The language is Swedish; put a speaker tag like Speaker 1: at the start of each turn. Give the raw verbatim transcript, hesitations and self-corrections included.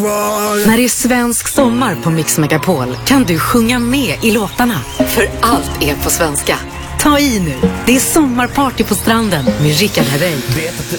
Speaker 1: När det är svensk sommar på Mix Megapol kan du sjunga med i låtarna. För allt är på svenska. Ta i nu. Det är sommarparty på stranden med Rickard Herrey.
Speaker 2: Vet att